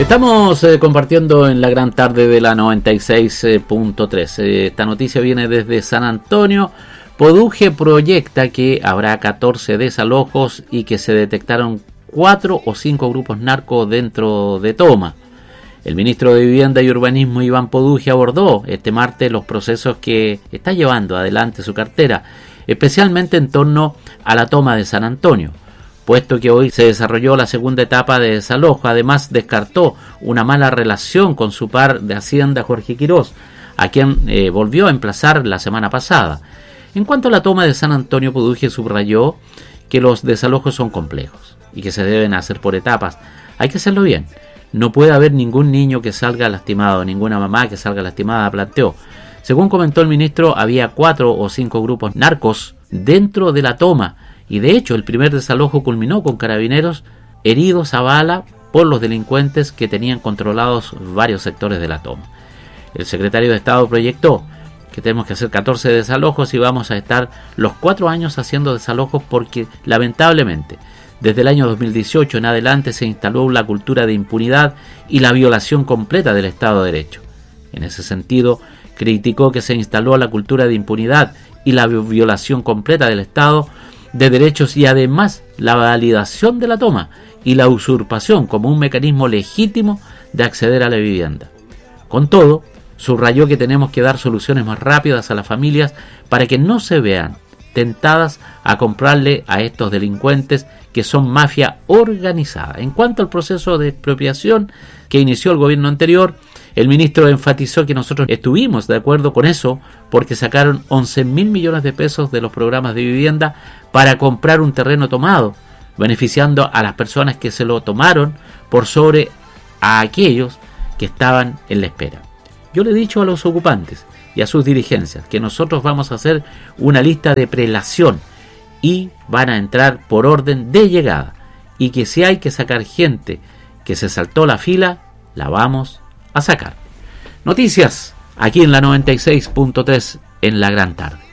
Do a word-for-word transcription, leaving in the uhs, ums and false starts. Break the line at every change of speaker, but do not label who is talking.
Estamos eh, compartiendo en la gran tarde de la noventa y seis punto tres. Eh, esta noticia viene desde San Antonio. Poduje proyecta que habrá catorce desalojos y que se detectaron cuatro o cinco grupos narcos dentro de Toma. El ministro de Vivienda y Urbanismo, Iván Poduje, abordó este martes los procesos que está llevando adelante su cartera, especialmente en torno a la toma de San Antonio, puesto que hoy se desarrolló la segunda etapa de desalojo. Además, descartó una mala relación con su par de Hacienda, Jorge Quirós, a quien eh, volvió a emplazar la semana pasada. En cuanto a la toma de San Antonio, Poduje subrayó que los desalojos son complejos y que se deben hacer por etapas. Hay que hacerlo bien. No puede haber ningún niño que salga lastimado, ninguna mamá que salga lastimada, planteó. Según comentó el ministro, había cuatro o cinco grupos narcos dentro de la toma, y de hecho el primer desalojo culminó con carabineros heridos a bala por los delincuentes que tenían controlados varios sectores de la toma. El secretario de Estado proyectó que tenemos que hacer catorce desalojos y vamos a estar los cuatro años haciendo desalojos porque lamentablemente desde el año dos mil dieciocho en adelante se instaló la cultura de impunidad y la violación completa del Estado de Derecho. En ese sentido, criticó que se instaló la cultura de impunidad y la violación completa del Estado de Derechos y además la validación de la toma y la usurpación como un mecanismo legítimo de acceder a la vivienda. Con todo, subrayó que tenemos que dar soluciones más rápidas a las familias para que no se vean tentadas a comprarle a estos delincuentes que son mafia organizada. En cuanto al proceso de expropiación que inició el gobierno anterior, el ministro enfatizó que nosotros estuvimos de acuerdo con eso porque sacaron once mil millones de pesos de los programas de vivienda para comprar un terreno tomado, beneficiando a las personas que se lo tomaron por sobre a aquellos que estaban en la espera. Yo le he dicho a los ocupantes y a sus dirigencias que nosotros vamos a hacer una lista de prelación y van a entrar por orden de llegada, y que si hay que sacar gente que se saltó la fila, la vamos a sacar. Noticias aquí en la noventa y seis punto tres en la gran tarde.